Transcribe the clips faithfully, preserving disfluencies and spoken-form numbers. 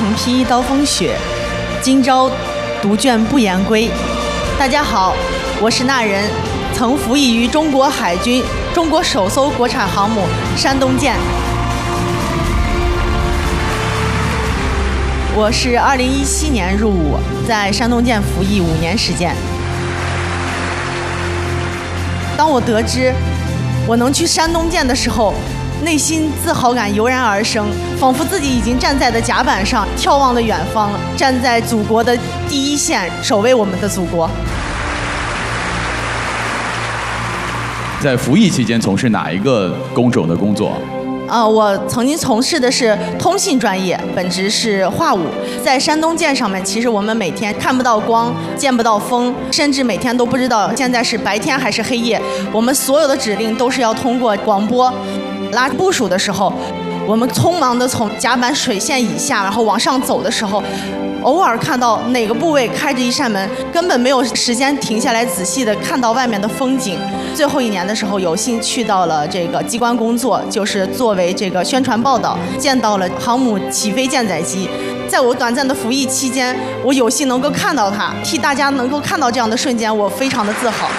曾披一刀风雪，今朝独卷不言归。大家好，我是那人，曾服役于中国海军中国首艘国产航母山东舰。我是二零一七年入伍，在山东舰服役五年时间。当我得知我能去山东舰的时候，内心自豪感油然而生，仿佛自己已经站在了甲板上，眺望了远方，站在祖国的第一线，守卫我们的祖国。 在服役期间从事哪一个工种的工作？ 呃，我曾经从事的是通信专业，本职是话务。在山东舰上面，其实我们每天看不到光，见不到风，甚至每天都不知道现在是白天还是黑夜。我们所有的指令都是要通过广播。拉部署的时候，我们匆忙地从甲板水线以下，然后往上走的时候，偶尔看到哪个部位开着一扇门，根本没有时间停下来仔细地看到外面的风景。最后一年的时候，有幸去到了这个机关工作，就是作为这个宣传报道，见到了航母起飞舰载机。在我短暂的服役期间，我有幸能够看到它，替大家能够看到这样的瞬间，我非常的自豪。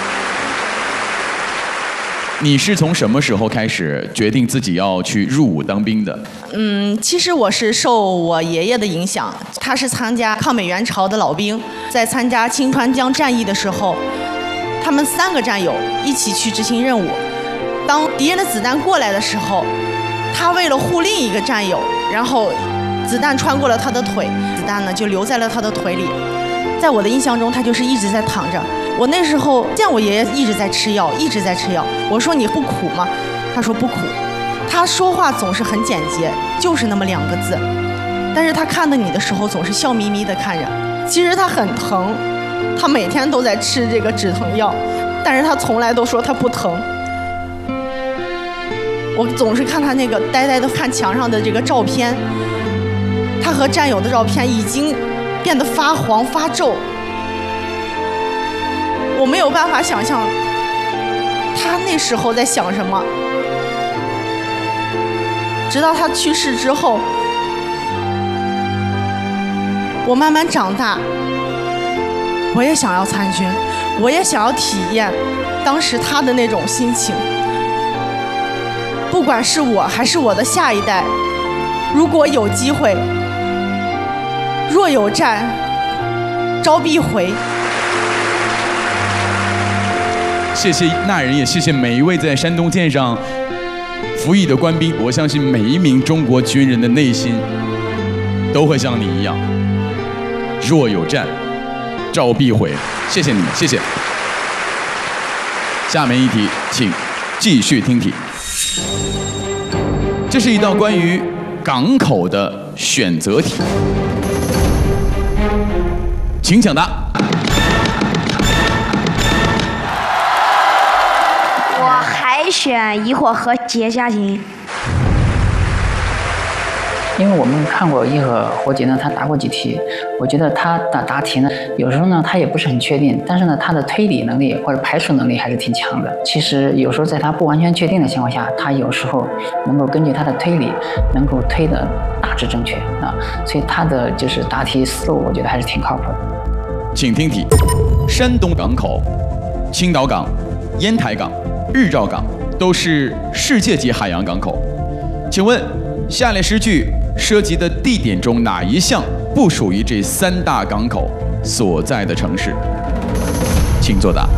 你是从什么时候开始决定自己要去入伍当兵的？ 嗯，其实我是受我爷爷的影响，他是参加抗美援朝的老兵，在参加清川江战役的时候，他们三个战友一起去执行任务。当敌人的子弹过来的时候，他为了护另一个战友，然后子弹穿过了他的腿，子弹呢就留在了他的腿里。在我的印象中，他就是一直在躺着。我那时候见我爷爷一直在吃药，一直在吃药。我说你不苦吗？他说不苦。他说话总是很简洁，就是那么两个字。但是他看到你的时候总是笑眯眯的看着。其实他很疼，他每天都在吃这个止疼药，但是他从来都说他不疼。我总是看他那个呆呆的看墙上的这个照片，他和战友的照片已经变得发黄发皱。我没有办法想象他那时候在想什么。直到他去世之后，我慢慢长大，我也想要参军，我也想要体验当时他的那种心情。不管是我还是我的下一代，如果有机会，若有战，朝必回。 谢谢那人，也谢谢每一位在山东舰上服役的官兵。我相信每一名中国军人的内心都会像你一样，若有战，召必回。谢谢你们，谢谢。下面一题，请继续听题。这是一道关于港口的选择题，请抢答。 我选怡火和节家庭， 因为我们看过怡和火姐呢，她答过几题，我觉得她的答题呢，有时候呢她也不是很确定，但是呢她的推理能力或者排除能力还是挺强的。其实有时候在她不完全确定的情况下，她有时候能够根据她的推理，能够推的大致正确啊，所以她的就是答题思路，我觉得还是挺靠谱的。 请听题：山东港口、青岛港、烟台港、日照港都是世界级海洋港口，请问下列诗句涉及的地点中哪一项不属于这三大港口所在的城市？请作答。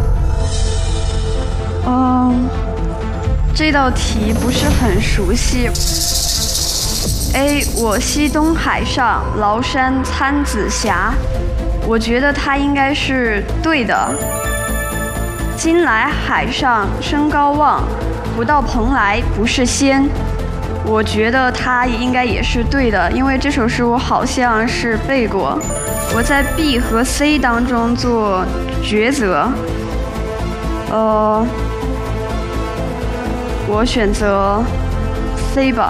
嗯，这道题不是很熟悉。A. 我西东海上，崂山参子峡。我觉得它应该是对的。今来海上升高望，不到蓬莱不是仙。我觉得它应该也是对的，因为这首诗我好像是背过。我在 B 和 C 当中做抉择，呃，我选择 C 吧。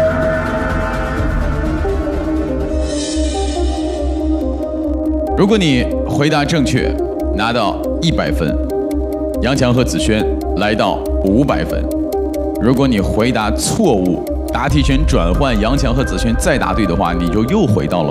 如果你回答正确，拿到一百分，杨强和子轩来到五百分。如果你回答错误，答题权转换，杨强和子轩再答对的话，你就又回到了